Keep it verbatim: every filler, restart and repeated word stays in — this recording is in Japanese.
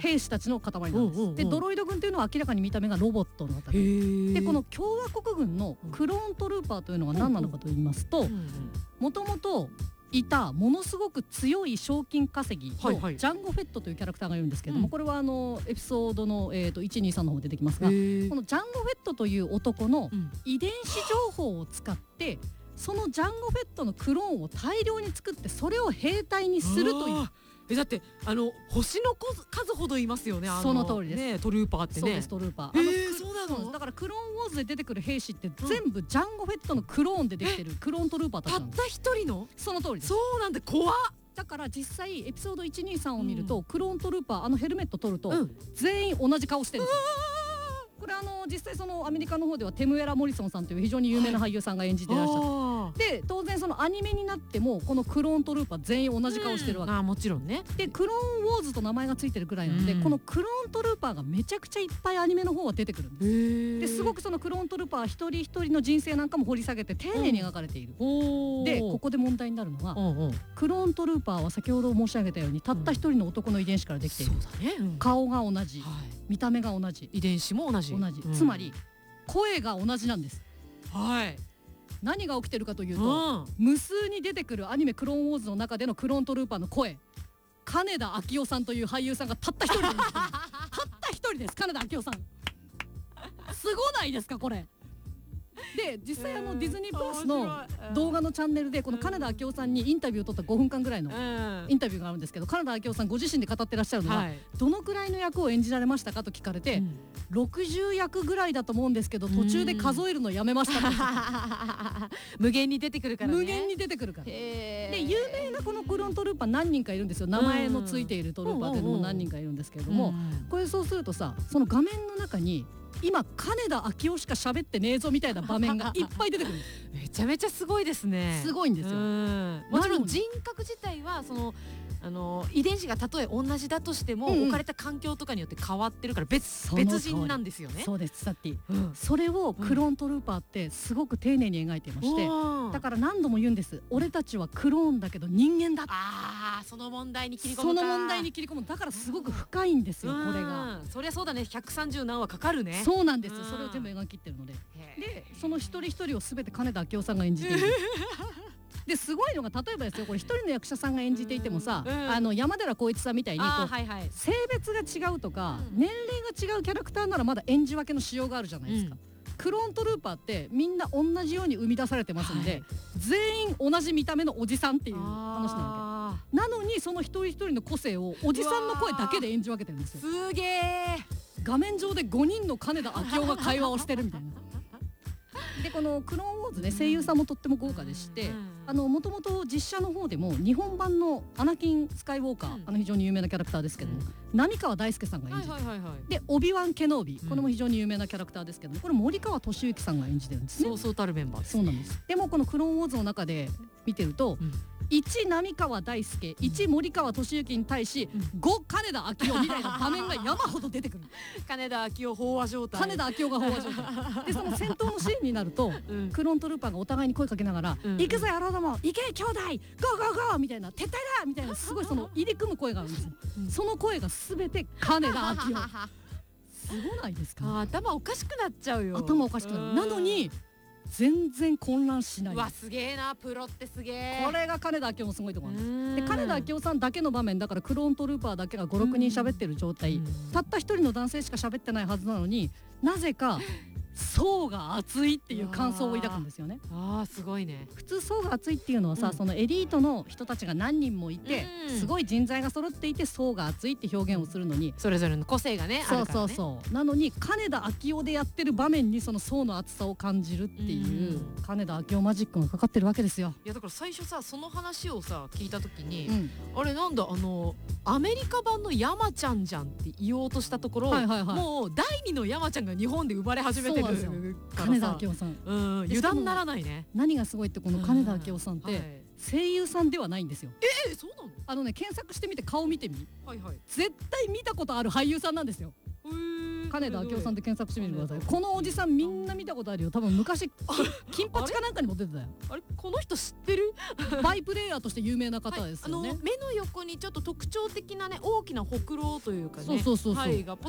兵士たちの塊なんです。でドロイド軍というのは明らかに見た目がロボットの塊で、この共和国軍のクローントルーパーというのが何なのかと言いますと、もともといたものすごく強い賞金稼ぎのジャンゴ・フェットというキャラクターがいるんですけれども、これはあのエピソードの、えー、といちにさんの方出てきますが、このジャンゴ・フェットという男の遺伝子情報を使ってそのジャンゴ・フェットのクローンを大量に作ってそれを兵隊にするという。 えだってあの星の数ほどいますよね。あのその通りです、 ね、トルーパーってね。 そうですトルーパー。 えー、そうなの。 だからクローンウォーズで出てくる兵士って全部ジャンゴ・フェットのクローンでできてるクローントルーパーたちなんです。 たった一人の。 その通りです。 そうなんで怖っ。 だから実際エピソードいちにさんを見ると、うん、クローントルーパーあのヘルメット取ると、うん、全員同じ顔してるんですよ。これあの実際そのアメリカの方ではテムエラ・モリソンさんという非常に有名な俳優さんが演じてらっしゃる、はい、で当然そのアニメになってもこのクローントルーパー全員同じ顔してるわけ、 うん、あもちろんね。 でクローンウォーズと名前がついてるくらいなので、うん、このクローントルーパーがめちゃくちゃいっぱいアニメの方は出てくるんです。ですごくそのクローントルーパー一人一人の人生なんかも掘り下げて丁寧に描かれている、うん、でここで問題になるのは、うんうん、クローントルーパーは先ほど申し上げたようにたった一人の男の遺伝子からできている、 うんそうだねうん、顔が同じ、はい、見た目が同じ、 遺伝子も同じ同じ、 うん、 つまり声が同じなんです。 はい。 何が起きてるかというと、うん、無数に出てくるアニメクローンウォーズの中でのクローントルーパーの声、金田明夫さんという俳優さんがたった一人でたった一人です。金田明夫さんすごないですかこれ。で実際あのディズニープラスの動画のチャンネルでこの金田明夫さんにインタビューを取ったごふんかんぐらいのインタビューがあるんですけど、金田明夫さんご自身で語ってらっしゃるのは、はい、どのくらいの役を演じられましたかと聞かれて、うん、ろくじゅうやくぐらいだと思うんですけど途中で数えるのやめましたと無限に出てくるからね。 無限に出てくるから。で有名なこのクローントルーパー何人かいるんですよ。名前のついているトルーパーというのも何人かいるんですけれども、これそうするとさその画面の中に今金田明夫しか喋ってねえぞみたいな場面がいっぱい出てくるめちゃめちゃすごいですね。 すごいんですよ。 もちろん人格自体はそのあの遺伝子がたとえ同じだとしても、うんうん、置かれた環境とかによって変わってるから 別, 別人なんですよね。 そうですサッティ、うん、それをクローントルーパーってすごく丁寧に描いていまして、うん、だから何度も言うんです。俺たちはクローンだけど人間だ。 あーその問題に切り込むか。 その問題に切り込む。だからすごく深いんですよ、うん、これが。 そりゃそうだね。ひゃくさんじゅうなんわかかるね。 そうなんです、うん、それを全部描き切ってるので。でその一人一人を全て金田明夫さんが演じているですごいのが例えばですよこれ一人の役者さんが演じていてもさ、うん、あの山寺宏一さんみたいにこう、はいはい、性別が違うとか、うん、年齢が違うキャラクターならまだ演じ分けのしようがあるじゃないですか、うん、クローントルーパーってみんな同じように生み出されてますので、はい、全員同じ見た目のおじさんっていう話なわけなのにその一人一人の個性をおじさんの声だけで演じ分けてるんですよ。 すげー。 画面上でごにんの金田明夫が会話をしてるみたいなでこのクローンウォーズね声優さんもとっても豪華でして、もともと実写の方でも日本版のアナキン・スカイウォーカー、うん、あの非常に有名なキャラクターですけども、うん、浪川大輔さんが演じて、はいはいはいはい、でオビワン・ケノービー、これも非常に有名なキャラクターですけども、これ森川俊之さんが演じてるんですね。 そうそうたるメンバーです。 そうなんです。でもこのクローンウォーズの中で見てると、うん、いち浪川大輔、いち森川俊之に対し、うん、ご金田明夫みたいな場面が山ほど出てくる金田明夫飽和状態。 金田明夫が飽和状態でその戦闘のシーンになると、うん、クローントルーパーがお互いに声かけながら、うん、行くぞ野郎ども行け兄弟ゴーゴーゴーみたいな撤退だみたいなすごいその入り組む声があるんですよ、うん、その声が全て金田明夫すごないですか。 頭おかしくなっちゃうよ。 頭おかしくなる。なのに全然混乱しない。 うわすげえな、プロってすげえ。 これが金田明夫のすごいところなんです。で金田明夫さんだけの場面だからクローントルーパーだけがごろくにん喋ってる状態、たった一人の男性しか喋ってないはずなのになぜか層が厚いっていう感想を抱くんですよね。 あーすごいね。 普通層が厚いっていうのはさ、うん、そのエリートの人たちが何人もいて、うん、すごい人材が揃っていて層が厚いって表現をするのに、 それぞれの個性がねあるからね。 そうそうそうなのに金田明夫でやってる場面にその層の厚さを感じるっていう、うん、金田明夫マジックがかかってるわけですよ。 いやだから最初さその話をさ聞いた時に、うん、あれなんだあのアメリカ版の山ちゃんじゃんって言おうとしたところ、はいはいはい、もうだいにの山ちゃんが日本で生まれ始めてる金田明夫さん、 うん、油断ならないね。 何がすごいってこの金田明夫さんって、うんはい、声優さんではないんですよ。 えー、そうなの？ あのね検索してみて顔見てみ、 はいはい、 絶対見たことある俳優さんなんですよ。 金田明夫さんで検索してみてください。このおじさんみんな見たことあるよ。多分昔金八かなんかにも出てたよ。 あれこの人知ってる？ バイプレイヤーとして有名な方ですよね。 はい、あの目の横にちょっと特徴的なね大きなほくろというかね、 そうそうそうそう、 はいがポ